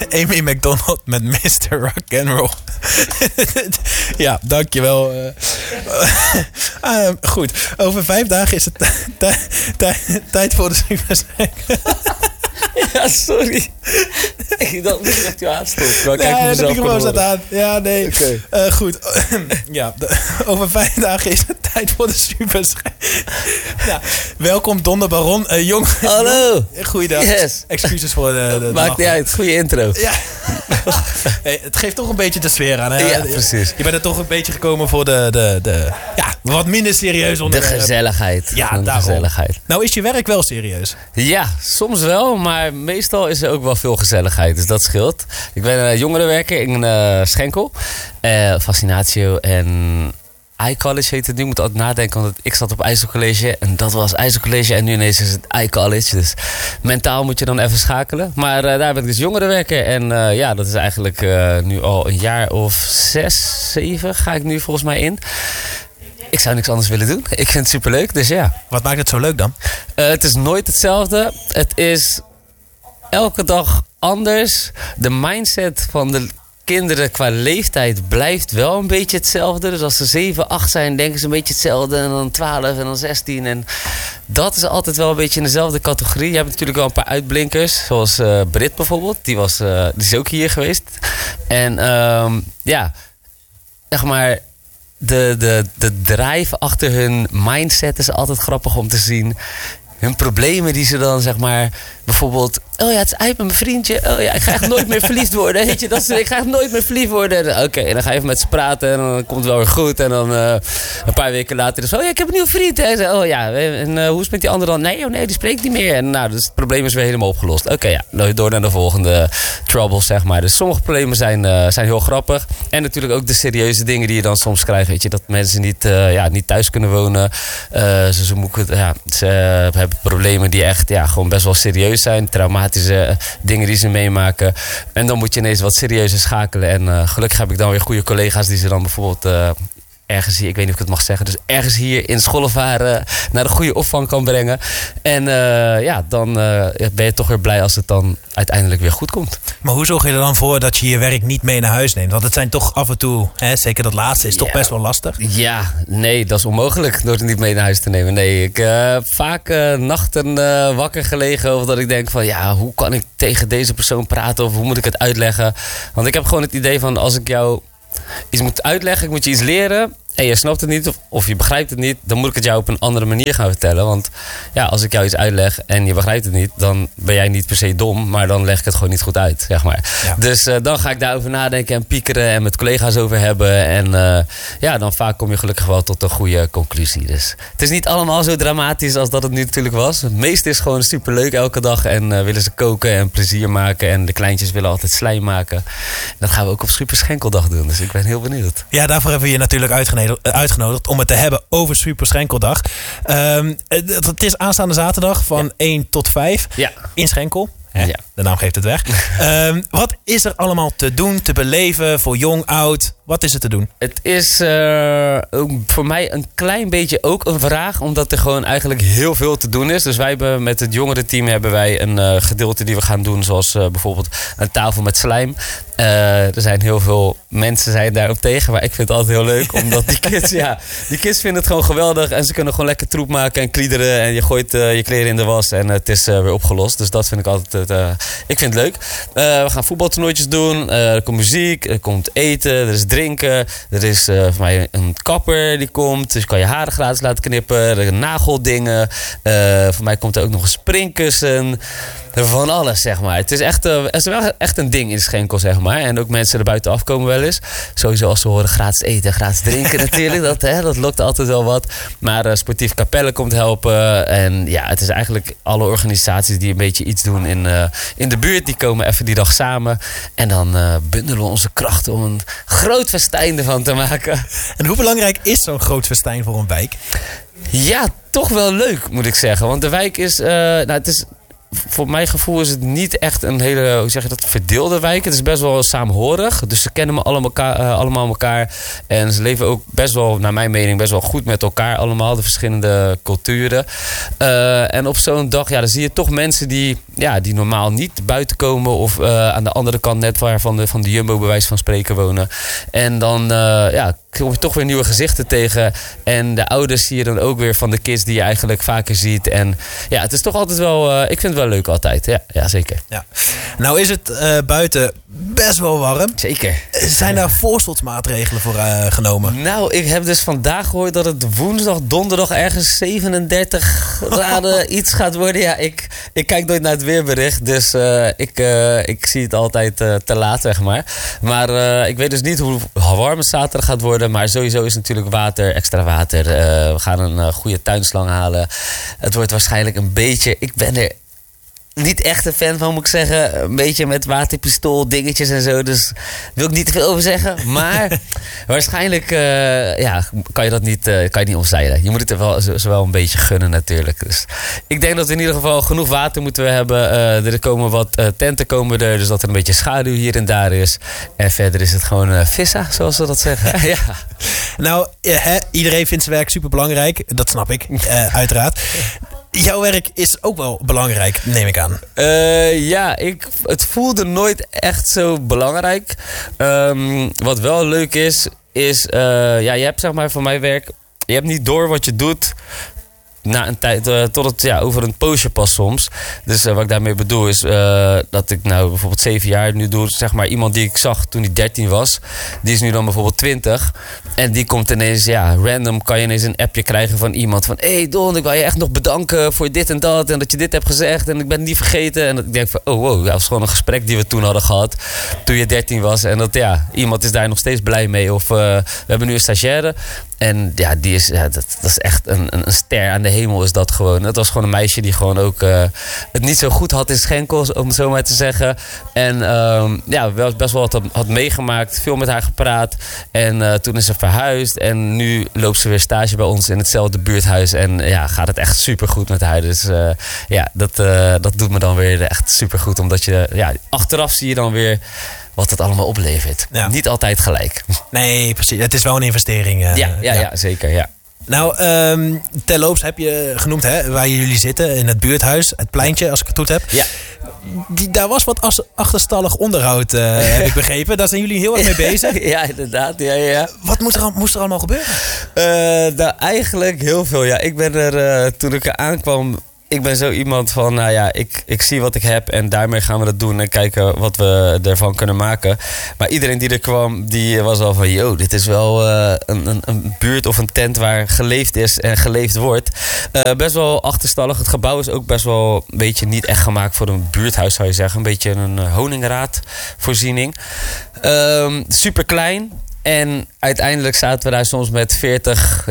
Amy McDonald met Mr. Rock'n'Roll. Ja, dankjewel. Goed, over 5 dagen is het tijd voor de Super. Ja, sorry. Ik dacht misschien dat je aanstond. Maar kijk, de microfoon staat aan. Ja, nee. Okay. Goed. Ja, over 5 dagen is het tijd voor de Super. Ja, welkom Don de Baron. Jong. Hallo. Goeiedag. Yes. Excuses voor de maakt niet uit. Goeie intro. Ja. Hey, het geeft toch een beetje de sfeer aan. Hè? Ja, precies. Je bent er toch een beetje gekomen voor de wat minder serieus onderwerp. De gezelligheid. Ja, de gezelligheid. Nou is je werk wel serieus? Ja, soms wel. Maar meestal is er ook wel veel gezelligheid. Dus dat scheelt. Ik ben jongerenwerker in Schenkel. Fascinatio en iCollege heet het nu. Ik moet altijd nadenken, want ik zat op IJsselcollege en dat was IJsselcollege en nu ineens is het iCollege. Dus mentaal moet je dan even schakelen. Maar daar ben ik dus jongerenwerker en dat is eigenlijk nu al een jaar of 6, 7 ga ik nu volgens mij in. Ik zou niks anders willen doen. Ik vind het superleuk, dus ja. Wat maakt het zo leuk dan? Het is nooit hetzelfde. Het is elke dag anders. De mindset van de kinderen qua leeftijd blijft wel een beetje hetzelfde. Dus als ze 7, 8 zijn, denken ze een beetje hetzelfde. En dan 12 en dan 16. En dat is altijd wel een beetje in dezelfde categorie. Je hebt natuurlijk wel een paar uitblinkers. Zoals Brit bijvoorbeeld. Die is ook hier geweest. En zeg maar, de drive achter hun mindset is altijd grappig om te zien. Hun problemen die ze dan, zeg maar, bijvoorbeeld, oh ja, het is uit met mijn vriendje. Oh ja, ik ga echt nooit meer verliefd worden. Weet je, ik ga echt nooit meer verliefd worden. Oké, en dan ga je even met ze praten en dan komt het wel weer goed. En dan een paar weken later is oh ja, ik heb een nieuwe vriend. En ze, oh ja, en hoe is het met die andere dan? Nee, die spreekt niet meer. En nou, dus het probleem is weer helemaal opgelost. Oké, ja, door naar de volgende troubles, zeg maar. Dus sommige problemen zijn heel grappig. En natuurlijk ook de serieuze dingen die je dan soms krijgt. Weet je, dat mensen niet thuis kunnen wonen. Ze hebben problemen die echt gewoon best wel serieus zijn. Traumatische dingen die ze meemaken. En dan moet je ineens wat serieuzer schakelen. En gelukkig heb ik dan weer goede collega's die ze dan bijvoorbeeld ergens hier, ik weet niet of ik het mag zeggen, dus ergens hier in Schollevaren naar een goede opvang kan brengen. En dan ben je toch weer blij als het dan uiteindelijk weer goed komt. Maar hoe zorg je er dan voor dat je je werk niet mee naar huis neemt? Want het zijn toch af en toe, zeker dat laatste, is toch best wel lastig? Ja, nee, dat is onmogelijk door het niet mee naar huis te nemen. Nee, ik heb vaak nachten wakker gelegen of dat ik denk van hoe kan ik tegen deze persoon praten of hoe moet ik het uitleggen? Want ik heb gewoon het idee van als ik jou iets moet uitleggen, ik moet je iets leren en je snapt het niet of je begrijpt het niet, dan moet ik het jou op een andere manier gaan vertellen. Want als ik jou iets uitleg en je begrijpt het niet, dan ben jij niet per se dom, maar dan leg ik het gewoon niet goed uit, zeg maar. Ja. Dus dan ga ik daarover nadenken en piekeren en met collega's over hebben. En dan vaak kom je gelukkig wel tot een goede conclusie. Dus het is niet allemaal zo dramatisch als dat het nu natuurlijk was. Het meeste is gewoon superleuk elke dag en willen ze koken en plezier maken. En de kleintjes willen altijd slijm maken. Dat gaan we ook op Super Schenkeldag doen, dus ik ben heel benieuwd. Ja, daarvoor hebben we je natuurlijk uitgenodigd om het te hebben over Super Schenkeldag. Het is aanstaande zaterdag van 1 tot 5 in Schenkel. Ja. De naam geeft het weg. Wat is er allemaal te doen, te beleven voor jong, oud? Wat is er te doen? Het is voor mij een klein beetje ook een vraag, omdat er gewoon eigenlijk heel veel te doen is. Dus wij hebben met het jongerenteam een gedeelte die we gaan doen, zoals bijvoorbeeld een tafel met slijm. Er zijn heel veel mensen zijn daarop tegen, maar ik vind het altijd heel leuk, omdat die kids vinden het gewoon geweldig en ze kunnen gewoon lekker troep maken en kliederen en je gooit je kleren in de was en het is weer opgelost. Dus dat vind ik altijd ik vind het leuk. We gaan voetbaltoernooitjes doen. Er komt muziek, er komt eten, er is drinken. Er is voor mij een kapper die komt. Dus je kan je haren gratis laten knippen. Er zijn nageldingen. Voor mij komt er ook nog een springkussen. Van alles, zeg maar. Het is wel echt een ding in Schenkel, zeg maar. En ook mensen er buitenaf komen wel eens. Sowieso als ze horen gratis eten, gratis drinken natuurlijk. Dat lokt altijd wel wat. Maar Sportief Capelle komt helpen. En het is eigenlijk alle organisaties die een beetje iets doen in de buurt. Die komen even die dag samen. En dan bundelen we onze krachten om een groot festijn ervan te maken. En hoe belangrijk is zo'n groot festijn voor een wijk? Ja, toch wel leuk, moet ik zeggen. Want de wijk is... het is voor mijn gevoel is het niet echt een hele, hoe zeg je dat, verdeelde wijk. Het is best wel saamhorig. Dus ze kennen allemaal elkaar. En ze leven ook best wel, naar mijn mening, best wel goed met elkaar allemaal. De verschillende culturen. En op zo'n dag, dan zie je toch mensen die normaal niet buiten komen. Of aan de andere kant net waar van de Jumbo bij wijze van spreken wonen. En dan, kom je toch weer nieuwe gezichten tegen. En de ouders zie je dan ook weer van de kids die je eigenlijk vaker ziet. En ja, het is toch altijd wel, ik vind het wel leuk altijd. Ja zeker. Ja. Nou is het buiten best wel warm. Zeker. Zijn daar voorschotsmaatregelen voor genomen? Nou, ik heb dus vandaag gehoord dat het woensdag, donderdag ergens 37 graden iets gaat worden. Ja, ik kijk nooit naar het weerbericht. Dus ik zie het altijd te laat, zeg maar. Maar ik weet dus niet hoe warm het zaterdag gaat worden. Maar sowieso is natuurlijk extra water. We gaan een goede tuinslang halen. Het wordt waarschijnlijk een beetje... Ik ben er niet echt een fan van, moet ik zeggen. Een beetje met waterpistool, dingetjes en zo. Dus daar wil ik niet te veel over zeggen. Maar waarschijnlijk kan je dat niet omzeilen. Je moet het er wel een beetje gunnen natuurlijk. Dus ik denk dat we in ieder geval genoeg water moeten we hebben. Er komen wat tenten komen er. Dus dat er een beetje schaduw hier en daar is. En verder is het gewoon vissa, zoals we dat zeggen. Ja. Nou, iedereen vindt zijn werk super belangrijk. Dat snap ik, uiteraard. Jouw werk is ook wel belangrijk, neem ik aan. Het voelde nooit echt zo belangrijk. Wat wel leuk is je hebt zeg maar van mijn werk... Je hebt niet door wat je doet... na een tijd, tot het over een poosje pas soms. Dus wat ik daarmee bedoel is dat ik nou bijvoorbeeld 7 jaar nu doe. Zeg maar iemand die ik zag toen hij 13 was. Die is nu dan bijvoorbeeld 20. En die komt ineens, random kan je ineens een appje krijgen van iemand. Van, hey Don, ik wil je echt nog bedanken voor dit en dat. En dat je dit hebt gezegd. En ik ben het niet vergeten. En dat ik denk van, oh wow, dat was gewoon een gesprek die we toen hadden gehad. Toen je 13 was. En dat iemand is daar nog steeds blij mee. Of we hebben nu een stagiaire. En die is, dat is echt een ster aan de hemel is dat gewoon. Het was gewoon een meisje die gewoon ook het niet zo goed had in Schenkel, om het zo maar te zeggen. En wel best wel wat had meegemaakt. Veel met haar gepraat. En toen is ze verhuisd. En nu loopt ze weer stage bij ons in hetzelfde buurthuis. En gaat het echt supergoed met haar. Dus dat doet me dan weer echt supergoed. Omdat je, achteraf zie je dan weer... wat het allemaal oplevert. Ja. Niet altijd gelijk. Nee, precies. Het is wel een investering. Ja, zeker. Ja. Nou, terloops heb je genoemd waar jullie zitten. In het buurthuis. Het pleintje, als ik het goed heb. Ja. Daar was wat achterstallig onderhoud, heb ik begrepen. Daar zijn jullie heel erg mee bezig. Ja, inderdaad. Ja. Wat moest er allemaal gebeuren? Eigenlijk heel veel. Ja, ik ben er, toen ik er aankwam... Ik ben zo iemand van, ik zie wat ik heb en daarmee gaan we dat doen en kijken wat we ervan kunnen maken. Maar iedereen die er kwam, die was al van, yo, dit is wel een buurt of een tent waar geleefd is en geleefd wordt. Best wel achterstallig. Het gebouw is ook best wel een beetje niet echt gemaakt voor een buurthuis, zou je zeggen. Een beetje een honingraadvoorziening. Super klein. En uiteindelijk zaten we daar soms met 40,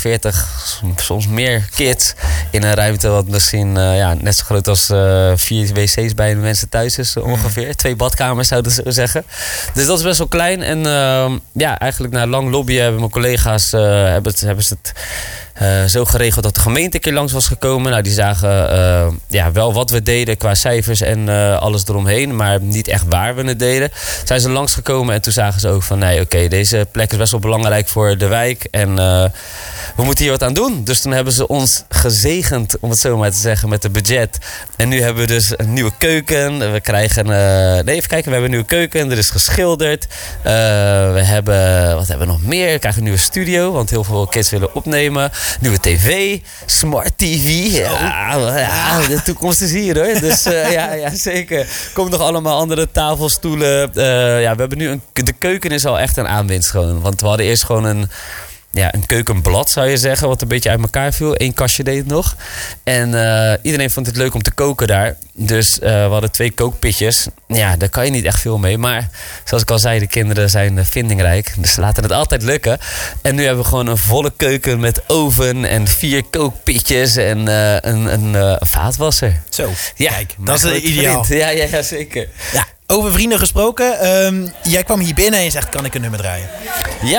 soms meer kids in een ruimte wat misschien net zo groot als 4 wc's bij de mensen thuis is ongeveer. 2 badkamers zouden ze zeggen. Dus dat is best wel klein. En eigenlijk na lang lobbyen hebben mijn collega's hebben ze het zo geregeld dat de gemeente een keer langs was gekomen. Nou, die zagen wel wat we deden qua cijfers en alles eromheen. Maar niet echt waar we het deden. Zijn ze langsgekomen en toen zagen ze ook van... nee, oké, deze plek is best wel belangrijk voor de wijk. En we moeten hier wat aan doen. Dus toen hebben ze ons gezegend, om het zo maar te zeggen, met het budget. En nu hebben we dus een nieuwe keuken. We krijgen... even kijken, we hebben een nieuwe keuken. Er is geschilderd. We hebben... Wat hebben we nog meer? We krijgen een nieuwe studio. Want heel veel kids willen opnemen. Nieuwe tv, smart tv. Ja, de toekomst is hier hoor. Dus zeker. Er komen nog allemaal andere tafels, stoelen. We hebben nu de keuken is al echt een aanwinst gewoon. Want we hadden eerst gewoon een keukenblad zou je zeggen. Wat een beetje uit elkaar viel. 1 kastje deed het nog. En iedereen vond het leuk om te koken daar. Dus we hadden 2 kookpitjes. Ja, daar kan je niet echt veel mee. Maar zoals ik al zei, de kinderen zijn vindingrijk. Dus ze laten het altijd lukken. En nu hebben we gewoon een volle keuken met oven en 4 kookpitjes en een vaatwasser. Zo, ja, kijk, dat is ideaal. Ja, zeker. Ja, over vrienden gesproken. Jij kwam hier binnen en je zegt, kan ik een nummer draaien? Ja.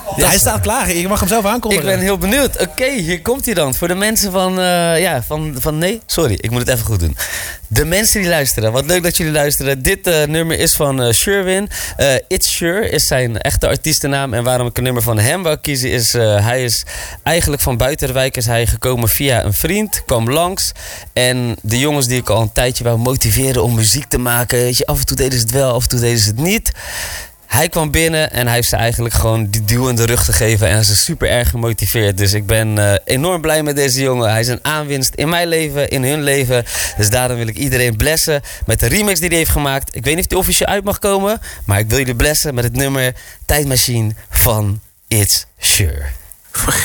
Ja, hij staat klaar. Je mag hem zelf aankondigen. Ik ben heel benieuwd. Oké, hier komt hij dan. Voor de mensen van nee, sorry, ik moet het even goed doen. De mensen die luisteren, wat leuk dat jullie luisteren. Dit nummer is van Sherwin. It's Sure is zijn echte artiestennaam. En waarom ik een nummer van hem wou kiezen is... hij is eigenlijk van Buitenwijk is hij gekomen via een vriend. Kwam langs. En de jongens die ik al een tijdje wou motiveren om muziek te maken. Weet je, af en toe deden ze het wel, af en toe deden ze het niet. Hij kwam binnen en hij heeft ze eigenlijk gewoon die duw in de rug gegeven. En hij is super erg gemotiveerd. Dus ik ben enorm blij met deze jongen. Hij is een aanwinst in mijn leven, in hun leven. Dus daarom wil ik iedereen blessen met de remix die hij heeft gemaakt. Ik weet niet of die officieel uit mag komen. Maar ik wil jullie blessen met het nummer Tijdmachine van It's Sure.